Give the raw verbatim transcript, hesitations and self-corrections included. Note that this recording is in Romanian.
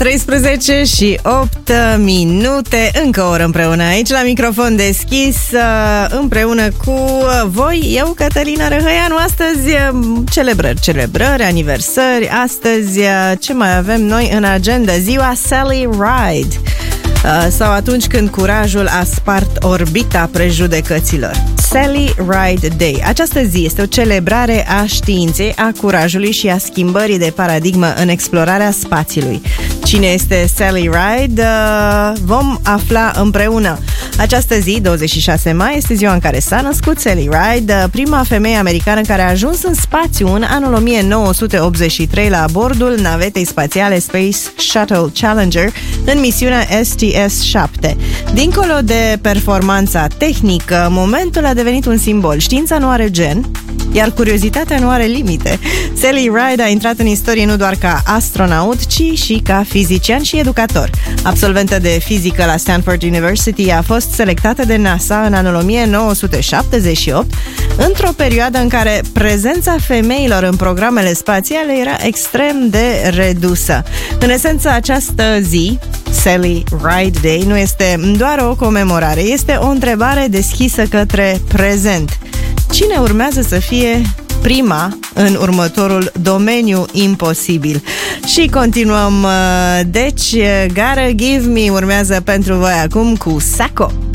treisprezece și opt minute, încă o oră împreună aici la microfon deschis, împreună cu voi, eu, Cătălina Răhăianu. Astăzi celebrări, celebrări, aniversări. Astăzi ce mai avem noi în agenda? Ziua Sally Ride, sau atunci când curajul a spart orbita prejudecăților. Sally Ride Day. Această zi este o celebrare a științei, a curajului și a schimbării de paradigmă în explorarea spațiului. Cine este Sally Ride? Vom afla împreună. Această zi, douăzeci și șase mai, este ziua în care s-a născut Sally Ride, prima femeie americană care a ajuns în spațiu în anul o mie nouă sute optzeci și trei la bordul navetei spațiale Space Shuttle Challenger în misiunea S T S șapte. Dincolo de performanța tehnică, momentul a devenit un simbol. Știința nu are gen, iar curiozitatea nu are limite. Sally Ride a intrat în istorie nu doar ca astronaut, ci și ca fizician și educator. Absolventă de fizică la Stanford University, a fost selectată de NASA în anul o mie nouă sute șaptezeci și opt, într-o perioadă în care prezența femeilor în programele spațiale era extrem de redusă. În esență, această zi, Sally Ride Day, nu este doar o comemorare, este o întrebare deschisă către prezent. Cine urmează să fie prima în următorul domeniu imposibil? Și continuăm, deci Gotta Give Me urmează pentru voi acum cu Sacco.